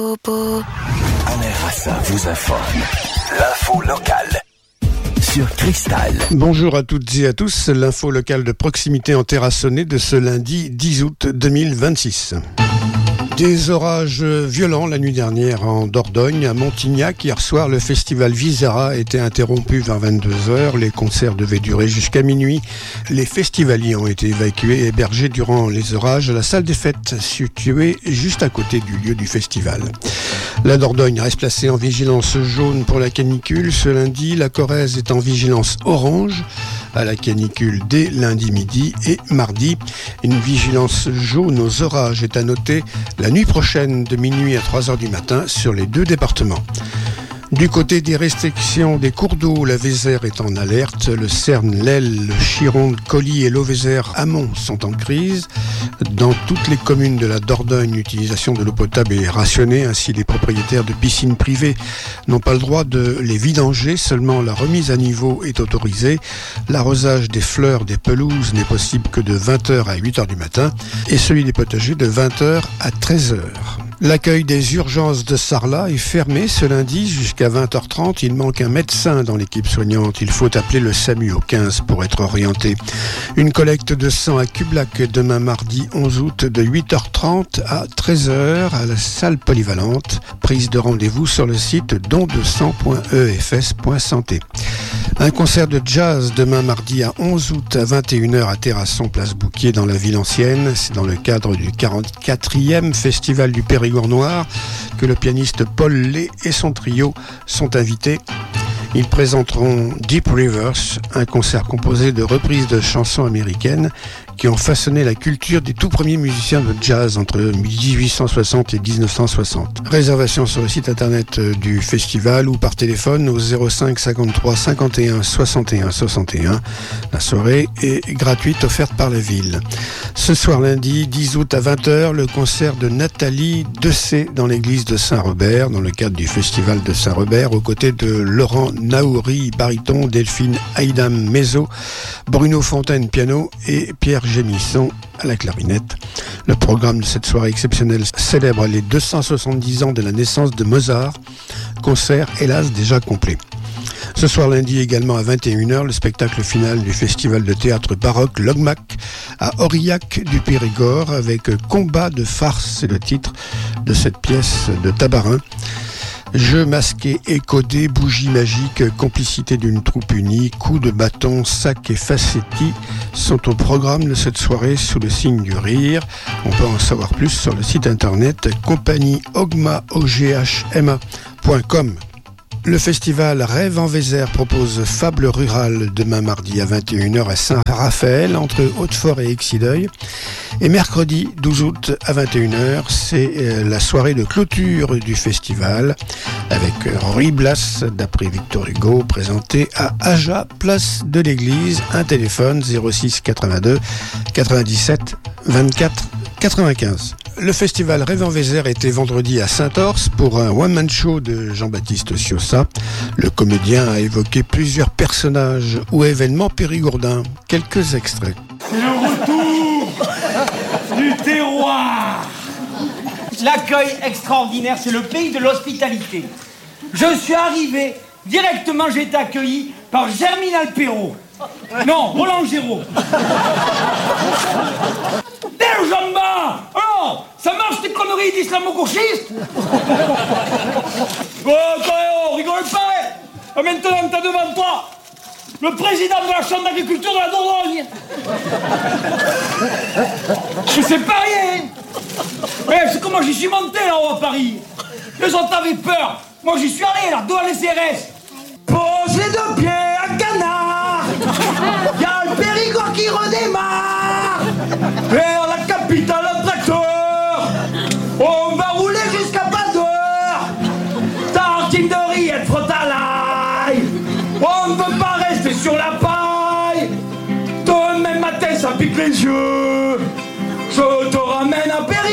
bobo. Alain Rassa vous informe. L'info locale sur Cristal. Bonjour à toutes et à tous. L'info locale de proximité en Terrassonnais de ce lundi 10 août 2026. Des orages violents la nuit dernière en Dordogne, à Montignac. Hier soir, le festival Visera a été interrompu vers 22h. Les concerts devaient durer jusqu'à minuit. Les festivaliers ont été évacués et hébergés durant les orages à la salle des fêtes, située juste à côté du lieu du festival. La Dordogne reste placée en vigilance jaune pour la canicule. Ce lundi, la Corrèze est en vigilance orange à la canicule dès lundi midi et mardi. Une vigilance jaune aux orages est à noter la nuit prochaine de minuit à 3h du matin sur les deux départements. Du côté des restrictions des cours d'eau, la Vézère est en alerte. Le Cerne, l'Aile, le Chironde, Colly et l'Eau-Vézère amont sont en crise. Dans toutes les communes de la Dordogne, l'utilisation de l'eau potable est rationnée. Ainsi, les propriétaires de piscines privées n'ont pas le droit de les vidanger. Seulement, la remise à niveau est autorisée. L'arrosage des fleurs, des pelouses n'est possible que de 20h à 8h du matin et celui des potagers de 20h à 13h. L'accueil des urgences de Sarlat est fermé ce lundi jusqu'à 20h30. Il manque un médecin dans l'équipe soignante. Il faut appeler le SAMU au 15 pour être orienté. Une collecte de sang à Cublac demain mardi 11 août de 8h30 à 13h à la salle polyvalente. Prise de rendez-vous sur le site dondesang.efs.santé. Un concert de jazz demain mardi à 11 août à 21h à Terrasson, place Bouquier dans la ville ancienne. C'est dans le cadre du 44e Festival du Périgord Noir que le pianiste Paul Lé et son trio sont invités. Ils présenteront Deep Rivers, un concert composé de reprises de chansons américaines qui ont façonné la culture des tout premiers musiciens de jazz entre 1860 et 1960. Réservation sur le site internet du festival ou par téléphone au 05 53 51 61 61. La soirée est gratuite, offerte par la ville. Ce soir lundi 10 août à 20h, le concert de Nathalie Dessay dans l'église de Saint-Robert, dans le cadre du festival de Saint-Robert, aux côtés de Laurent Naouri, baryton, Delphine Haïdam, mezzo, Bruno Fontaine, piano et Pierre Gémisson à la clarinette. Le programme de cette soirée exceptionnelle célèbre les 270 ans de la naissance de Mozart. Concert, hélas, déjà complet. Ce soir lundi également à 21h, le spectacle final du festival de théâtre baroque Logmac à Aurillac du Périgord avec Combat de farce, c'est le titre de cette pièce de Tabarin. Jeux masqués et codés, bougies magiques, complicité d'une troupe unie, coups de bâton, sacs et facétis sont au programme de cette soirée sous le signe du rire. On peut en savoir plus sur le site internet compagnieoghma.com. Le festival Rêve en Vézère propose Fable rurale demain mardi à 21h à Saint-Raphaël entre Hautefort et Exideuil. Et mercredi 12 août à 21h, c'est la soirée de clôture du festival avec Henri Blas, d'après Victor Hugo, présenté à Aja, place de l'église. Un téléphone 06 82 97 24 95. Le festival Rêve en Vézère était vendredi à Saint-Orse pour un one-man show de Jean-Baptiste Ciossa. Le comédien a évoqué plusieurs personnages ou événements périgourdins. Quelques extraits. C'est le retour du terroir. L'accueil extraordinaire, c'est le pays de l'hospitalité. Je suis arrivé, directement j'ai été accueilli par Germinal Perrault. Non, Roland Géraud. Jamba! Oh! Ça marche tes conneries d'islamo-gauchistes? Oh, rigole pas! Maintenant, t'as devant toi le président de la Chambre d'agriculture de la Dordogne! C'est pas rien! C'est comment j'y suis monté là-haut à Paris! Les autres avaient peur! Moi j'y suis allé là, devant les CRS! Pose les deux pieds à canard! Y'a le Périgord qui redémarre! Vers la capitale en tracteur, on va rouler jusqu'à pas d'heure. Tartine de rillettes frotte à l'ail. On ne veut pas rester sur la paille. Demain matin ça pique les yeux.